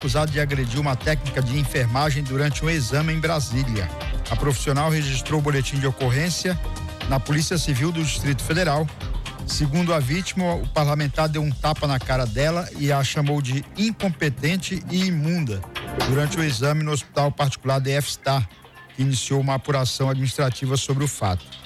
acusado de agredir uma técnica de enfermagem durante um exame em Brasília. A profissional registrou o boletim de ocorrência na Polícia Civil do Distrito Federal. Segundo a vítima, o parlamentar deu um tapa na cara dela e a chamou de incompetente e imunda durante o exame no Hospital Particular DF Star, que iniciou uma apuração administrativa sobre o fato.